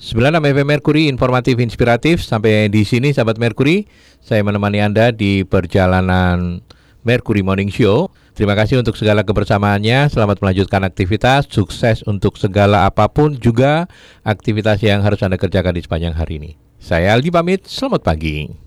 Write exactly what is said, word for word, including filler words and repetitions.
sembilan enam F M Mercury, informatif inspiratif. Sampai di sini sahabat Mercury, saya menemani Anda di perjalanan Mercury Morning Show. Terima kasih untuk segala kebersamaannya. Selamat melanjutkan aktivitas, sukses untuk segala apapun juga aktivitas yang harus Anda kerjakan di sepanjang hari ini. Saya Aldi pamit, selamat pagi.